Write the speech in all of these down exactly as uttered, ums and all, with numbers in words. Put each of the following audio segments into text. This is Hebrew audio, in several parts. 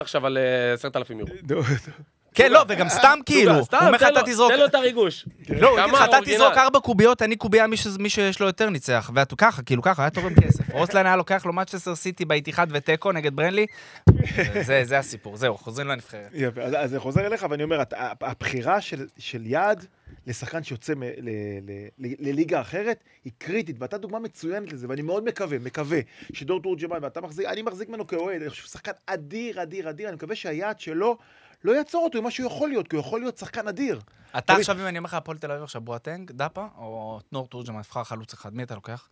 עכשיו על עשרת אלפים יורו. כן, לא, וגם סתם כאילו, הוא אומר לך, אתה תזרוק... תן לו את הריגוש. לא, הוא אומר לך, אתה תזרוק ארבע קוביות, אני קובייה מי שיש לו יותר ניצח, ואתה ככה, כאילו ככה, היה תורם כסף. רוסלן היה לוקח לו מצ'סטר סיטי באיתיחד וטקו נגד ברנלי, זה הסיפור, זהו, חוזרים לנבחרת. יפה, אז זה חוזר אליך, ואני אומר, הבחירה של יעד לשחקן שיוצא לליגה אחרת, היא קריטית, ואתה דוגמה מצוינת לזה, ואני מאוד מקווה, מקווה, שדור תורג'מן, ואתה מחזיק, אני מחזיק ממנו כאוהד, אני חושב שחקן אדיר, אדיר, אדיר, אני מקווה שהיעד שלו לא יעצור אותו עם מה שהוא יכול להיות, כי הוא יכול להיות שחקן אדיר. אתה עכשיו, אם אני אומר לך, הפועל תל אביב עכשיו, בואטנג, דאפה, או דור תורג'מן, נבחר חלוץ אחד, מי אתה לוקח?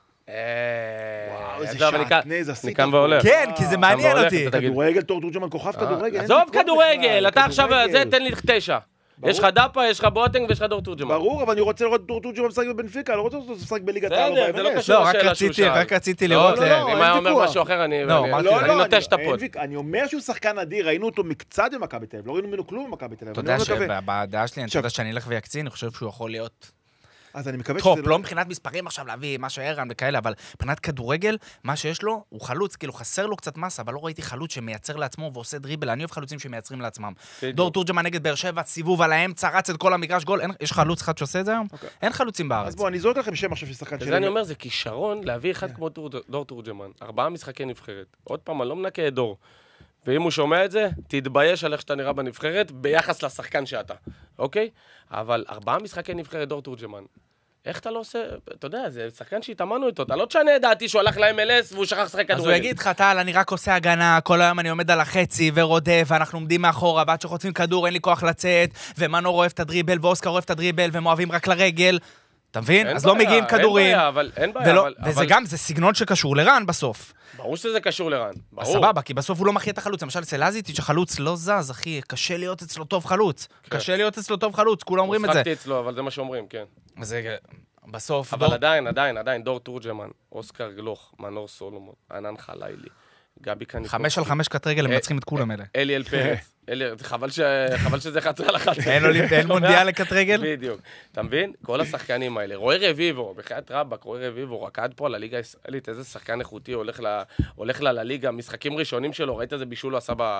וואו, איזה שעטנז עשית. כן, כי זה מעניין אותי. כדורגל, דור תורג'מן, כוכב כדורגל. עזוב כדורגל, אתה עכשיו, זה תן לי תשע. יש לך דאפה, יש לך בואטנג ויש לך דור תורג'מן. ברור, אבל אני רוצה לראות דור תורג'מן משחק בבנפיקה, אני לא רוצה אותו לשחק בליגת העל. זה לא קשור לשאלה שהוא שאל. רק רציתי לראות... אם היה אומר משהו אחר, אני נוטש את הפוד. אני אומר שהוא שחקן אדיר, ראינו אותו מקצת במכבי תל אביב, לא ראינו ממנו כלום במכבי תל אביב. אתה יודע שבדעה שלי, אני יודע שאני אלך ויקצין, אני חושב שהוא יכול להיות... אז אני מקווה טוב, לא מבחינת מספרים עכשיו להביא מה שערן וכאלה, אבל מבחינת כדורגל, מה שיש לו, הוא חלוץ, כאילו חסר לו קצת מסה, אבל לא ראיתי חלוץ שמייצר לעצמו ועושה דריבל, אני אוהב חלוצים שמייצרים לעצמם. דור תורג'מן נגד באר שבע, סיבוב על האמצע, רץ את כל המגרש גול, יש חלוץ אחד שעושה את זה היום? אין חלוצים בארץ. אז בוא, אני זורק לכם שם עכשיו של שחקן שלי. אני אומר, זה כישרון להביא אחד כמו דור תורג'מן, ארבעה משחקי נבחרת. עוד פעם, אני לא מנקה את דור. ואם הוא שומע את זה, תתבייש על איך שאתה נראה בנבחרת, ביחס לשחקן שאתה, אוקיי? אבל ארבעה משחקי נבחרת דור תורג'מן. איך אתה לא עושה, אתה יודע, זה שחקן שהתאמנו איתו, אתה לא תשנה את דעתי שהוא הלך ל-אם אל אס והוא שכח לשחק כדורגל. אז הוא יגיד לך, טל, אני רק עושה הגנה, כל היום אני עומד על החצי ורודף, ואנחנו עומדים מאחורה, ועד שחוצים כדור, אין לי כוח לצאת, ומנור אוהב את הדריבל, ואוסקר אוהב את הדריבל, והם אוהבים רק לרגל. אתה מבין? אז לא מגיעים כדורים. אין בעיה, אבל אין בעיה. וזה גם, זה סגנון שקשור לרן בסוף. ברור שזה קשור לרן, ברור. סבבה, כי בסוף הוא לא מחיה את החלוץ. למשל, אצל לזיטיץ' החלוץ לא זז, אחי, קשה להיות אצלו טוב חלוץ. קשה להיות אצלו טוב חלוץ, כולם אומרים את זה. שחקתי אצלו, אבל זה מה שאומרים, כן. זה בסוף... אבל עדיין, עדיין, עדיין, דור תורג'מן, אוסקר גלוך, מנור סולומון, ענן חלילי, גבי קניקוב. חמש על חמש קט רגל, הם מנצחים את כולם אלה. אליאל פרץ. חבל שזה חצה על אחת. אין מונדיאל לקט רגל? בדיוק. אתה מבין? כל השחקנים האלה. רועי רביבו, בחיית רבק, רועי רביבו, רקד פה על הליגה הישראלית, איזה שחקן איכותי הולך לה לליגה, משחקים ראשונים שלו, ראית איזה בישול הוא עשה ב...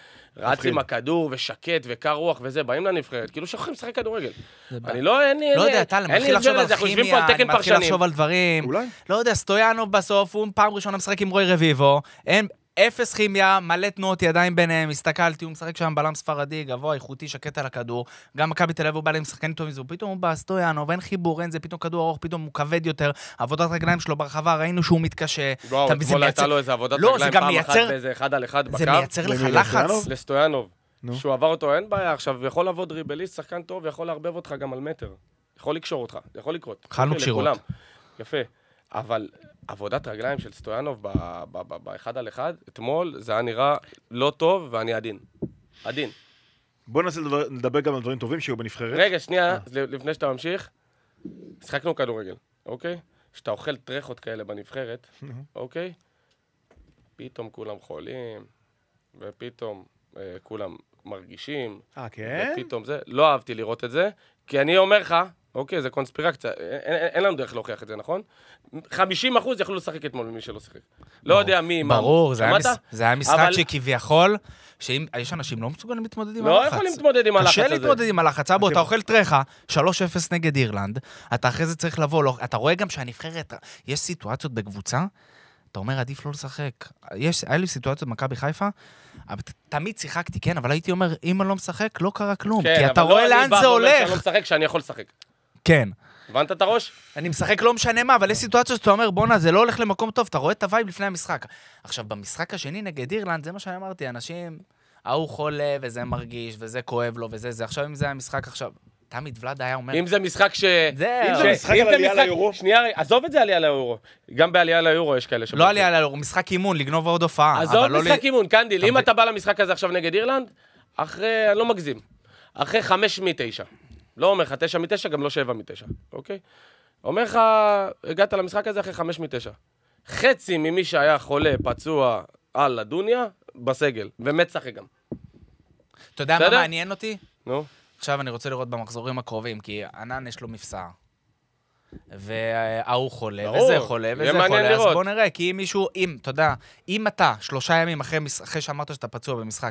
רץ עם הכדור ושקט וקר רוח וזה, באים לנבחרת, כאילו שוכחים לשחק כדורגל. אני לא, אין לי... לא יודע, טל, מתחיל לחשוב על כימיה, אני מתחיל לחשוב על דברים. לא יודע, סטויאנוב בסוף, הוא פעם ראשונה משחק עם רועי רביבו, אין... אפס כימיה, מלא תנועות ידיים ביניהם, הסתכלתי, הוא משחק שם בלם ספרדי, גבוה, איכותי, שקט על הכדור, גם מכבי תל אביב הוא בא להם שחקנים טובים, זה פתאום הוא בא, סטויאנוב, אין חיבור, אין זה, פתאום כדור ארוך, פתאום הוא כבד יותר, עבודת רגליים שלו ברחבה, ראינו שהוא מתקשה. וואו, אתמול הייתה לו איזה עבודת רגליים פעם אחת באיזה אחד על אחד בקו. זה מייצר לך לחץ. לסטויאנוב. שהוא עבר אותו, אין בעיה, עכשיו יכול לבוא דריבליסט, שחקן טוב, יכול להרבב אותך גם על מטר. יכול לקשור אותך, יכול לקרות. חלנו קשירות. יפה. אבל עבודת רגליים של סטויאנוב באחד על אחד, אתמול זה היה נראה לא טוב ואני עדין. עדין. בוא ננסה לדבר גם על דברים טובים שיהיו בנבחרת. רגע, שנייה, לפני שאתה ממשיך, שחקנו כדורגל, אוקיי? שאתה אוכל טרחות כאלה בנבחרת, אוקיי? פתאום כולם חולים, ופתאום כולם מרגישים. אה, כן? ופתאום זה, לא אהבתי לראות את זה, כי אני אומר לך, אוקיי, זה קונספירקציה, אין לנו דרך להוכיח את זה, נכון? חמישים אחוז יכלו לשחק אתמול ממי שלא שחק. לא יודע מי, מה. ברור, זה היה משחק שכביכול, שיש אנשים לא מסוגלים להתמודד עם הלחץ. לא יכולים להתמודד עם הלחץ הזה. קשה להתמודד עם הלחץ, אבו, אתה אוכל טרחה, שלוש אפס נגד אירלנד, אתה אחרי זה צריך לבוא, אתה רואה גם שהנבחרת, יש סיטואציות בקבוצה, אתה אומר, עדיף לא לשחק. יש, היה לי סיטואציות במכבי חיפה, תמיד שיחקתי, כן, אבל הייתי אומר, אם אני לא משחק, לא קרה כלום, כי אתה רואה לאן זה הולך. שאני לא משחק, שאני יכול לשחק. כן. הבנת את הראש? אני משחק לא משנה מה, אבל יש סיטואציות שאתה אומר, בונה, זה לא הולך למקום טוב, אתה רואה את הווייב לפני המשחק. עכשיו, במשחק השני נגד אירלנד, זה מה שאני אמרתי, אנשים, ההוא חולה, וזה מרגיש, וזה כואב לו, וזה זה. עכשיו, אם זה המשחק עכשיו, תמיד ולד היה אומר... אם זה משחק ש... זהו. אם זה משחק על עלייה ליורו. שנייה, עזוב את זה עלייה ליורו. גם בעלייה ליורו יש כאלה לא עלייה ליורו, משחק אימון, לגנוב עוד הופעה. עזוב משחק אימון, קנדיל. אם אתה בא למשחק הזה עכשיו נגד אירלנד, אחרי, אני לא מגזים, אחרי חמש מתשע. לא אומר לך תשע מתשע, גם לא שבע מתשע, אוקיי? אומר לך, הגעת למשחק הזה אחרי חמש מתשע. חצי ממי שהיה חולה, פצוע על הדוניה, בסגל, ומת שחק גם. אתה יודע מה מעניין אותי? נו. עכשיו אני רוצה לראות במחזורים הקרובים, כי ענן יש לו מפסע. וההוא חולה, וזה חולה, וזה חולה, אז בוא נראה, כי אם מישהו, אם, אתה יודע, אם אתה שלושה ימים אחרי שאמרת שאתה פצוע במשחק,